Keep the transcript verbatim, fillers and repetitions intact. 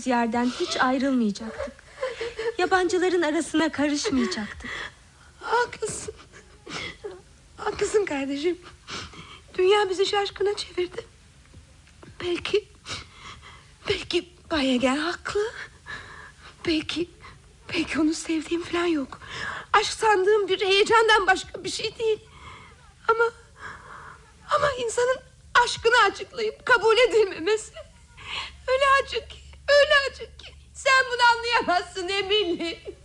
olduğumuz yerden hiç ayrılmayacaktık. Yabancıların arasına karışmayacaktık. Haklısın. Haklısın kardeşim. Dünya bizi şaşkına çevirdi. Belki Belki Bay Eger haklı. Belki Belki onu sevdiğim falan yok. Aşk sandığım bir heyecandan başka bir şey değil. Ama Ama insanın aşkını açıklayıp kabul edilmemesi öyle acı ki, öyle acı ki. Sen bunu anlayamazsın eminim.